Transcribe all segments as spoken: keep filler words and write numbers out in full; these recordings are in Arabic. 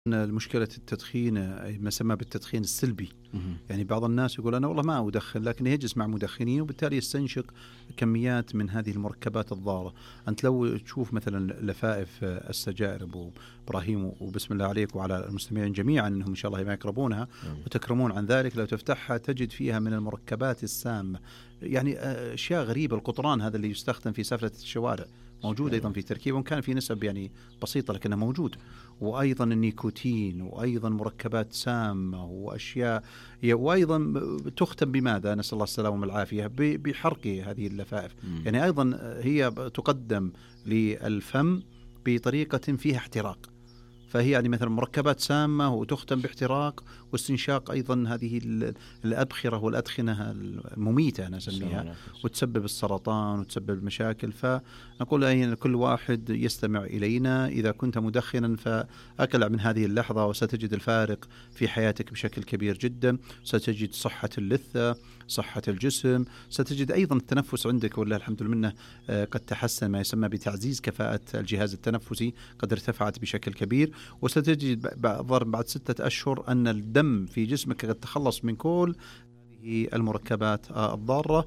المشكلة التدخين ما يسمى بالتدخين السلبي. يعني بعض الناس يقول أنا والله ما أدخن، لكن يجلس مع مدخنين وبالتالي يستنشق كميات من هذه المركبات الضارة. أنت لو تشوف مثلا لفائف السجائر أبو إبراهيم، وبسم الله عليك وعلى المستمعين جميعا أنهم إن شاء الله ما يقربونها وتكرمون عن ذلك، لو تفتحها تجد فيها من المركبات السامة يعني أشياء غريبة. القطران هذا اللي يستخدم في سفلة الشوارع موجود أيضا في تركيبه، وكان في نسب يعني بسيطة لكنه موجود. وأيضا النيكوتين، وأيضا مركبات سامة وأشياء، وأيضا تختم بماذا؟ نسأل الله السلامة والعافية، بحرق هذه اللفائف. م. يعني أيضا هي تقدم للفم بطريقة فيها احتراق، فهي يعني مثلا مركبات سامة وتختم باحتراق واستنشاق أيضا هذه الأبخرة والأدخنة المميتة أنا أسميها، وتسبب السرطان وتسبب مشاكل. فنقول أن كل واحد يستمع إلينا، إذا كنت مدخنا فأقلع من هذه اللحظة وستجد الفارق في حياتك بشكل كبير جدا. ستجد صحة اللثة، صحة الجسم، ستجد أيضا التنفس عندك والله الحمد لله قد تحسن، ما يسمى بتعزيز كفاءة الجهاز التنفسي قد ارتفعت بشكل كبير. وستجد بعد ستة أشهر أن الدم في جسمك قد تخلص من كل هذه المركبات الضارة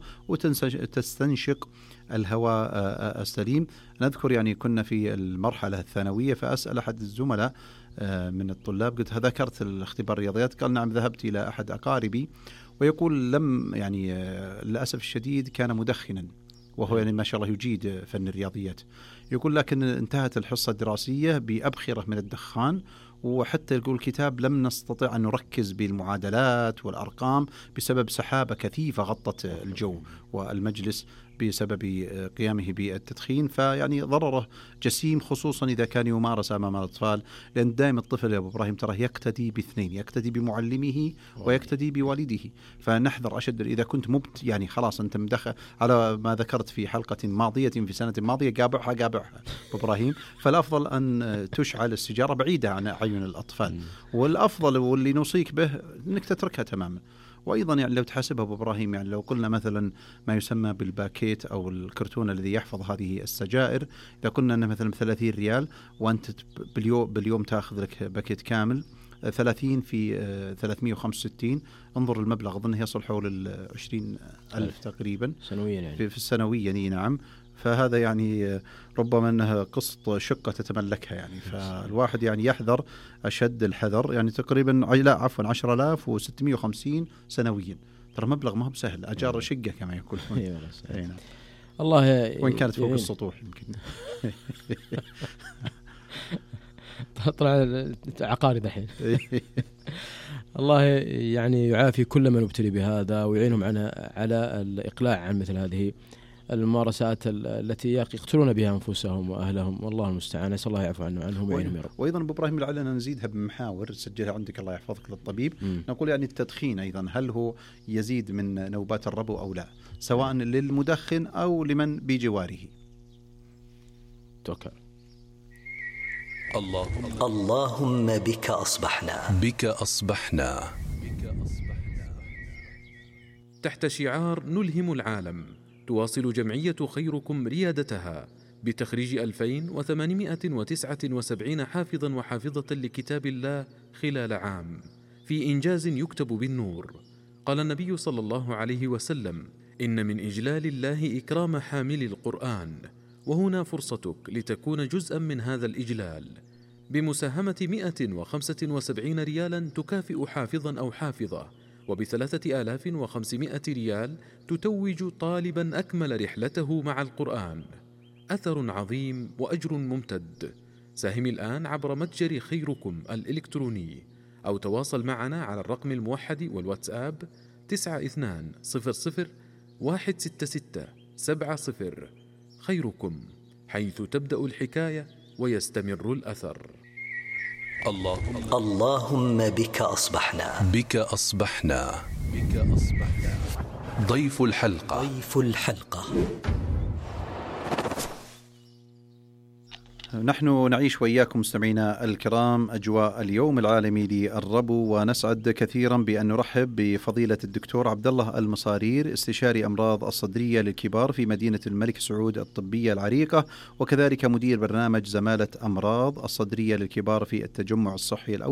وتستنشق الهواء السليم. نذكر يعني كنا في المرحلة الثانوية، فأسأل أحد الزملاء من الطلاب، قلت ذكرت الاختبار الرياضيات؟ قال نعم، ذهبت إلى أحد أقاربي ويقول لم يعني للأسف الشديد كان مدخنا، وهو يعني ما شاء الله يجيد فن الرياضيات. يقول لكن انتهت الحصة الدراسية بأبخرة من الدخان، وحتى يقول الكتاب لم نستطيع أن نركز بالمعادلات والأرقام بسبب سحابة كثيفة غطت الجو والمجلس بسبب قيامه بالتدخين. فيعني ضرره جسيم، خصوصا إذا كان يمارس أمام الأطفال، لأن دائما الطفل يا أبو إبراهيم ترى يقتدي باثنين، يقتدي بمعلمه ويقتدي بوالده. فنحذر أشد إذا كنت مبت يعني خلاص أنت مدخل على ما ذكرت في حلقة ماضية في سنة ماضية، قابعها قابعها أبو إبراهيم. فالأفضل أن تشعل السيجارة بعيدة عن أعين الأطفال، والأفضل واللي نوصيك به أنك تتركها تماما. وأيضا يعني لو تحاسبها أبو إبراهيم، يعني لو قلنا مثلا ما يسمى بالباكيت أو الكرتون الذي يحفظ هذه السجائر، إذا قلنا أنه مثلا ثلاثين ريال وأنت باليوم, باليوم تأخذ لك باكيت كامل، ثلاثين في ثلاثمائة وخمسة وستين، انظر المبلغ، أظن يصل حول عشرين ألف تقريبا سنويا يعني. في, في السنوية يعني. نعم، فهذا يعني ربما أنها قسط شقة تتملكها يعني. فالواحد يعني يحذر أشد الحذر، يعني تقريبا لا عفوا عشرة آلاف وستمائة وخمسين سنويا، ترى مبلغ ما هو بسهل، أجار شقة كما يقولون. الله وإن كانت فوق السطوح يمكن. طلع عقاري دحين. الله يعني يعافي كل من ابتلي بهذا ويعينهم عنها على الإقلاع عن مثل هذه الممارسات التي يقتلون بها أنفسهم وأهلهم، والله المستعان. نسأل الله يعفو عنه عنهم ويعينهم يا رب. وأيضا أبو إبراهيم لعلنا نزيدها بمحاور سجلها عندك الله يحفظك للطبيب. م. نقول يعني التدخين أيضا هل هو يزيد من نوبات الربو أو لا، سواء م. للمدخن أو لمن بجواره. توكل. اللهم اللهم بك أصبحنا بك أصبحنا تحت شعار نلهم العالم، تواصل جمعية خيركم ريادتها بتخريج ألفين وثمانمائة وتسعة وسبعين حافظا وحافظة لكتاب الله خلال عام، في إنجاز يكتب بالنور. قال النبي صلى الله عليه وسلم: إن من إجلال الله إكرام حامل القرآن، وهنا فرصتك لتكون جزءا من هذا الإجلال بمساهمة مئة وخمسة وسبعين ريالا تكافئ حافظا أو حافظة، وبثلاثة آلاف وخمسمائة ريال تتوج طالبا أكمل رحلته مع القرآن. أثر عظيم وأجر ممتد. ساهم الآن عبر متجر خيركم الإلكتروني، أو تواصل معنا على الرقم الموحد والواتساب تسعة اثنان صفر صفر واحد ستة ستة سبعة صفر. خيركم، حيث تبدأ الحكاية ويستمر الأثر. اللهم اللهم بك أصبحنا بك أصبحنا بك أصبحنا. ضيف الحلقة ضيف الحلقة نحن نعيش وإياكم مستمعينا الكرام أجواء اليوم العالمي للربو، ونسعد كثيرا بأن نرحب بفضيلة الدكتور عبد الله المصارير، استشاري أمراض الصدرية للكبار في مدينة الملك سعود الطبية العريقة، وكذلك مدير برنامج زمالة أمراض الصدرية للكبار في التجمع الصحي الأول